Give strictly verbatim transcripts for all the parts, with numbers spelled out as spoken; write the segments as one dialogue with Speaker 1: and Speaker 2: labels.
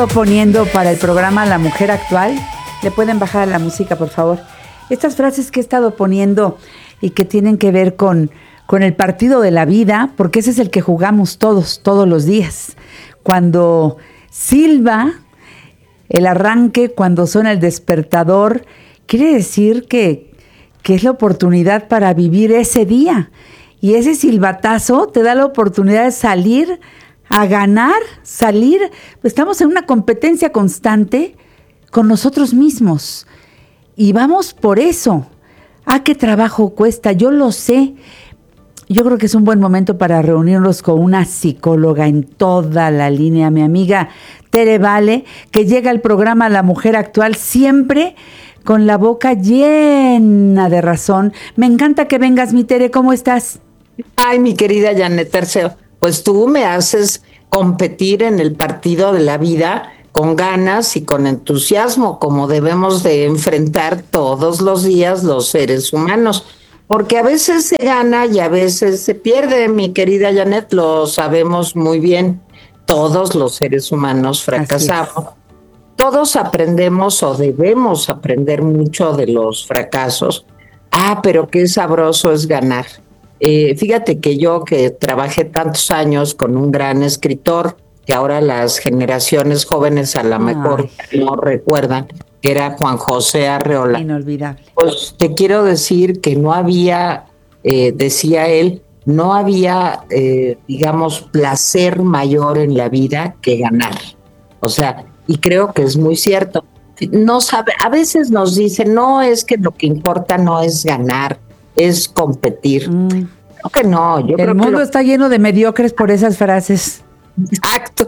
Speaker 1: Poniendo para el programa La Mujer Actual. ¿Le pueden bajar la música, por favor? Estas frases que he estado poniendo y que tienen que ver con, con el partido de la vida, porque ese es el que jugamos todos, todos los días. Cuando silba el arranque, cuando suena el despertador, quiere decir que, que es la oportunidad para vivir ese día. Y ese silbatazo te da la oportunidad de salir a ganar, salir. Estamos en una competencia constante con nosotros mismos y vamos por eso. ¿A qué trabajo cuesta? Yo lo sé. Yo creo que es un buen momento para reunirnos con una psicóloga en toda la línea, mi amiga Tere Vale, que llega al programa La Mujer Actual siempre con la boca llena de razón. Me encanta que vengas, mi Tere, ¿cómo estás?
Speaker 2: Ay, mi querida Janet Terceo, pues tú me haces competir en el partido de la vida con ganas y con entusiasmo, como debemos de enfrentar todos los días los seres humanos, porque a veces se gana y a veces se pierde, mi querida Janet, lo sabemos muy bien, todos los seres humanos fracasamos, todos aprendemos o debemos aprender mucho de los fracasos. Ah, pero qué sabroso es ganar. Eh, fíjate que yo que trabajé tantos años con un gran escritor, que ahora las generaciones jóvenes a lo mejor no recuerdan, que era Juan José Arreola.
Speaker 1: Inolvidable.
Speaker 2: Pues te quiero decir que no había, eh, decía él, no había, eh, digamos, placer mayor en la vida que ganar. O sea, y creo que es muy cierto. No sabe, a veces nos dicen, no, es que lo que importa no es ganar, es competir. Mm. Creo que no. Yo
Speaker 1: El
Speaker 2: creo
Speaker 1: mundo
Speaker 2: que lo...
Speaker 1: está lleno de mediocres por esas frases.
Speaker 2: Exacto.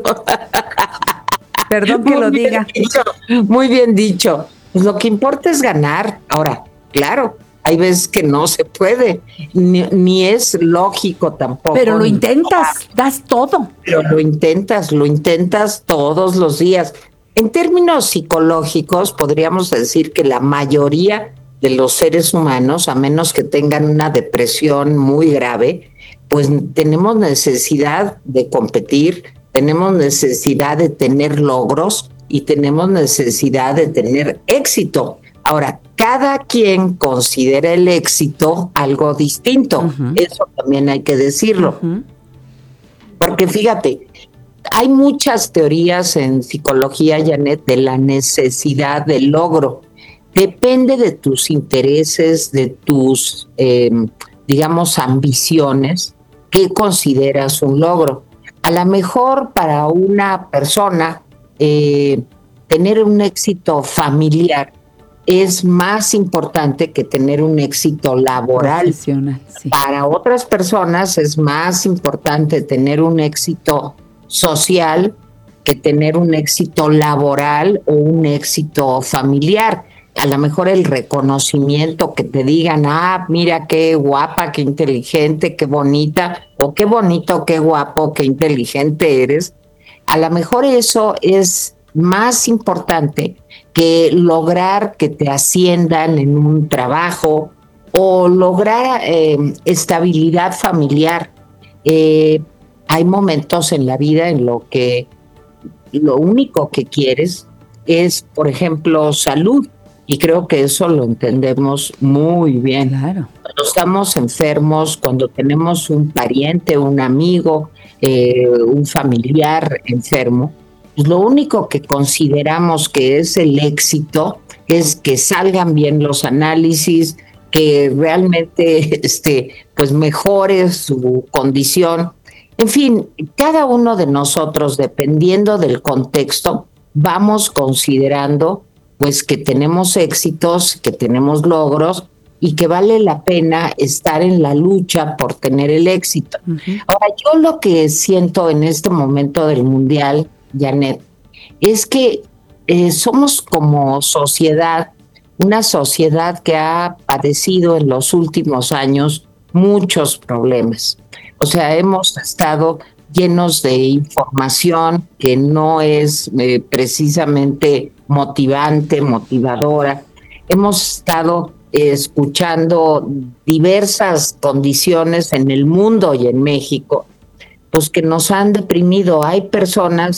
Speaker 1: Perdón que
Speaker 2: muy
Speaker 1: lo
Speaker 2: bien
Speaker 1: diga.
Speaker 2: Dicho, muy bien dicho. Pues lo que importa es ganar. Ahora, claro, hay veces que no se puede, ni, ni es lógico tampoco.
Speaker 1: Pero lo intentas, das todo.
Speaker 2: Pero lo intentas, lo intentas todos los días. En términos psicológicos, podríamos decir que la mayoría de los seres humanos, a menos que tengan una depresión muy grave, pues tenemos necesidad de competir, tenemos necesidad de tener logros y tenemos necesidad de tener éxito. Ahora, cada quien considera el éxito algo distinto, uh-huh. Eso también hay que decirlo. Uh-huh. Porque fíjate, hay muchas teorías en psicología, Janet, de la necesidad del logro. Depende de tus intereses, de tus, eh, digamos, ambiciones, ¿qué consideras un logro? A lo mejor para una persona, eh, tener un éxito familiar es más importante que tener un éxito laboral.
Speaker 1: Sí.
Speaker 2: Para otras personas es más importante tener un éxito social que tener un éxito laboral o un éxito familiar. A lo mejor el reconocimiento, que te digan, ah, mira qué guapa, qué inteligente, qué bonita, o qué bonito, qué guapo, qué inteligente eres. A lo mejor eso es más importante que lograr que te asciendan en un trabajo o lograr eh, estabilidad familiar. Eh, hay momentos en la vida en lo que lo único que quieres es, por ejemplo, salud. Y creo que eso lo entendemos muy bien.
Speaker 1: Claro.
Speaker 2: Cuando estamos enfermos, cuando tenemos un pariente, un amigo, eh, un familiar enfermo, pues lo único que consideramos que es el éxito es que salgan bien los análisis, que realmente este, pues mejore su condición. En fin, cada uno de nosotros, dependiendo del contexto, vamos considerando pues que tenemos éxitos, que tenemos logros y que vale la pena estar en la lucha por tener el éxito. Uh-huh. Ahora, yo lo que siento en este momento del Mundial, Janet, es que eh, somos como sociedad, una sociedad que ha padecido en los últimos años muchos problemas. O sea, hemos estado llenos de información que no es eh, precisamente motivante, motivadora. Hemos estado eh, escuchando diversas condiciones en el mundo y en México, pues que nos han deprimido. Hay personas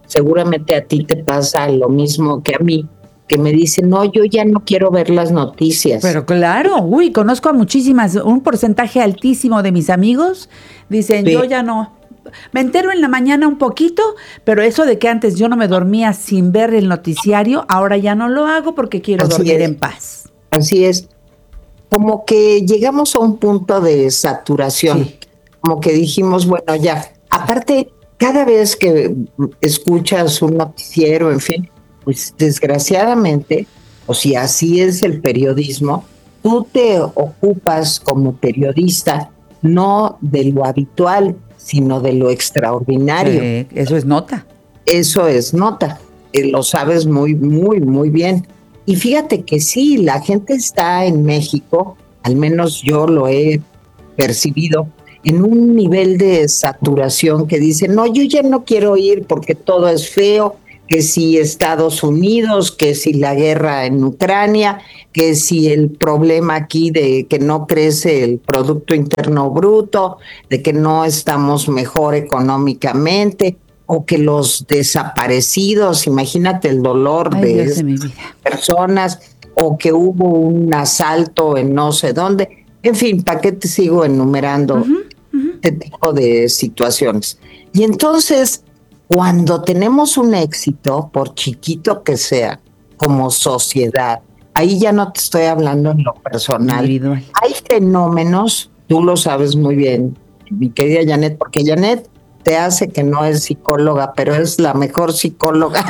Speaker 2: seguramente a ti te pasa lo mismo que a mí, que me dicen, no, yo ya no quiero ver las noticias.
Speaker 1: Pero claro, uy, conozco a muchísimas, un porcentaje altísimo de mis amigos dicen, sí. yo ya no, me entero en la mañana un poquito, pero eso de que antes yo no me dormía sin ver el noticiario, ahora ya no lo hago porque quiero Así dormir es. en paz.
Speaker 2: Así es, como que llegamos a un punto de saturación, sí. como que dijimos, bueno, ya, aparte, cada vez que escuchas un noticiero, en fin, pues desgraciadamente, o si así es el periodismo, tú te ocupas como periodista no de lo habitual, sino de lo extraordinario.
Speaker 1: Eh, eso es nota.
Speaker 2: Eso es nota, eh, lo sabes muy, muy, muy bien. Y fíjate que sí, la gente está en México, al menos yo lo he percibido, en un nivel de saturación que dice, no, yo ya no quiero ir porque todo es feo, que si Estados Unidos, que si la guerra en Ucrania, que si el problema aquí de que no crece el Producto Interno Bruto, de que no estamos mejor económicamente, o que los desaparecidos, imagínate el dolor
Speaker 1: Ay,
Speaker 2: de
Speaker 1: Dios
Speaker 2: esas
Speaker 1: de mi vida.
Speaker 2: personas, o que hubo un asalto en no sé dónde. En fin, ¿para qué te sigo enumerando uh-huh, uh-huh. este tipo de situaciones? Y entonces, cuando tenemos un éxito, por chiquito que sea, como sociedad, ahí ya no te estoy hablando en lo personal.
Speaker 1: Individual.
Speaker 2: Hay fenómenos, tú lo sabes muy bien, mi querida Janet, porque Janet te hace que no es psicóloga, pero es la mejor psicóloga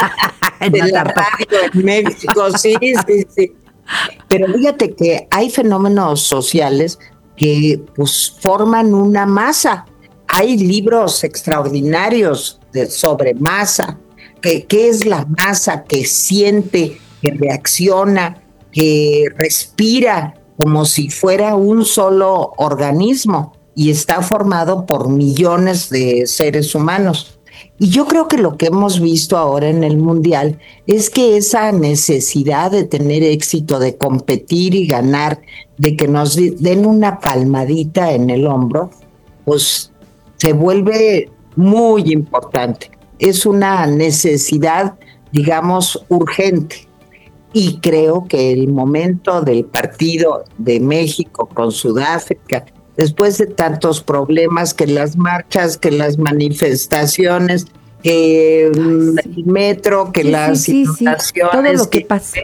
Speaker 2: de la radio en México, sí, sí, sí. Pero fíjate que hay fenómenos sociales que pues forman una masa. Hay libros extraordinarios de, sobre masa. Que, ¿Qué es la masa que siente, que reacciona, que respira como si fuera un solo organismo y está formado por millones de seres humanos? Y yo creo que lo que hemos visto ahora en el Mundial es que esa necesidad de tener éxito, de competir y ganar, de que nos den una palmadita en el hombro, pues se vuelve muy importante. Es una necesidad, digamos, urgente. Y creo que el momento del partido de México con Sudáfrica, después de tantos problemas, que las marchas, que las manifestaciones, que Ay, sí. el metro, que
Speaker 1: sí,
Speaker 2: las
Speaker 1: sí,
Speaker 2: inundaciones,
Speaker 1: sí, todo lo que, que pasa.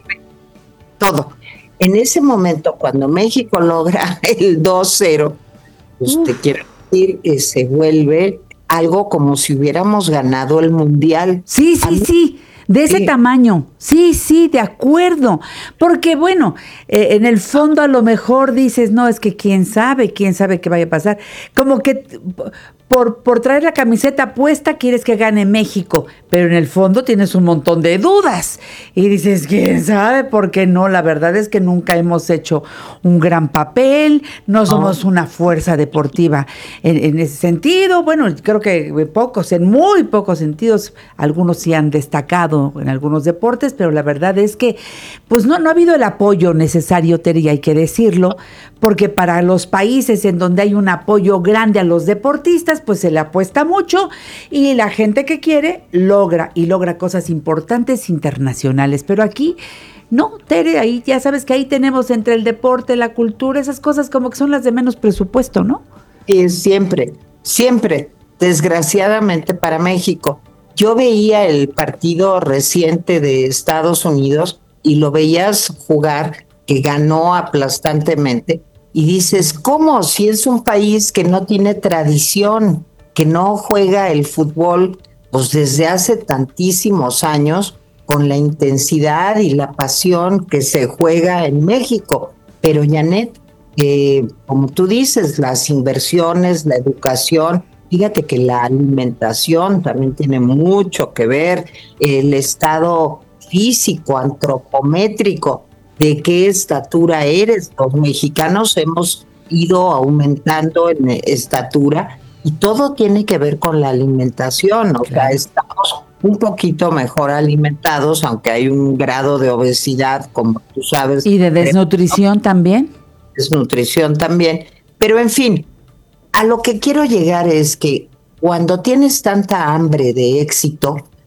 Speaker 2: Todo. En ese momento, cuando México logra el dos cero, pues Uf. te quiero decir que se vuelve algo como si hubiéramos ganado el Mundial.
Speaker 1: Sí, sí, mí, sí. De ese sí. tamaño, sí, sí, de acuerdo, porque bueno, eh, en el fondo a lo mejor dices, no, es que quién sabe, quién sabe qué vaya a pasar, como que por, por traer la camiseta puesta quieres que gane México, pero en el fondo tienes un montón de dudas y dices, quién sabe, por qué no, la verdad es que nunca hemos hecho un gran papel, no somos oh. una fuerza deportiva en, en ese sentido, bueno, creo que pocos, en muy pocos sentidos, algunos sí han destacado en algunos deportes, pero la verdad es que pues no, no ha habido el apoyo necesario, Tere, hay que decirlo, porque para los países en donde hay un apoyo grande a los deportistas, pues se le apuesta mucho y la gente que quiere logra y logra cosas importantes internacionales, pero aquí no, Tere, ahí ya sabes que ahí tenemos entre el deporte, la cultura, esas cosas como que son las de menos presupuesto, ¿no?
Speaker 2: Y siempre, siempre, desgraciadamente para México. Yo veía el partido reciente de Estados Unidos y lo veías jugar, que ganó aplastantemente, y dices, ¿cómo? Si es un país que no tiene tradición, que no juega el fútbol pues desde hace tantísimos años, con la intensidad y la pasión que se juega en México. Pero Janet, eh, como tú dices, las inversiones, la educación, fíjate que la alimentación también tiene mucho que ver, el estado físico, antropométrico, de qué estatura eres. Los mexicanos hemos ido aumentando en estatura y todo tiene que ver con la alimentación, o sea, estamos un poquito mejor alimentados, aunque hay un grado de obesidad, como tú sabes.
Speaker 1: ¿Y de desnutrición
Speaker 2: ¿no?
Speaker 1: también?
Speaker 2: Desnutrición también, pero en fin, a lo que quiero llegar es que cuando tienes tanta hambre de éxito,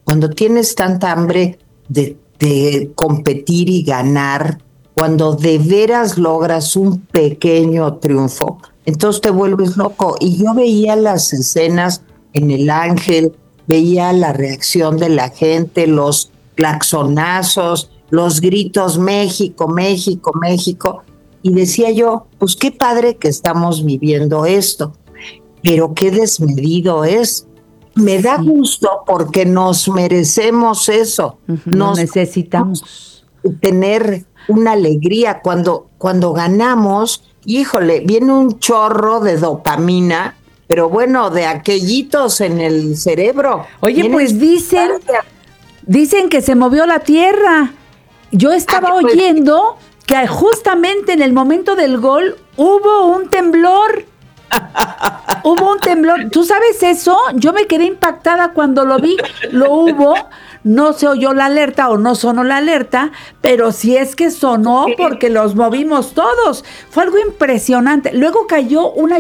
Speaker 2: cuando tienes tanta hambre de, de competir y ganar, cuando de veras logras un pequeño triunfo, entonces te vuelves loco. Y yo veía las escenas en El Ángel, veía la reacción de la gente, los claxonazos, los gritos México, México, México, y decía yo, pues qué padre que estamos viviendo esto, pero qué desmedido es. Me da sí. gusto porque nos merecemos eso.
Speaker 1: Uh-huh,
Speaker 2: nos
Speaker 1: necesitamos
Speaker 2: tener una alegría cuando, cuando ganamos. Híjole, viene un chorro de dopamina, pero bueno, de aquellitos en el cerebro.
Speaker 1: Oye, pues dicen, dicen que se movió la tierra. Yo estaba ah, oyendo pues, que justamente en el momento del gol hubo un temblor. Hubo un temblor. ¿Tú sabes eso? Yo me quedé impactada cuando lo vi. Lo hubo. No se oyó la alerta o no sonó la alerta, pero sí es que sonó porque los movimos todos. Fue algo impresionante. Luego cayó una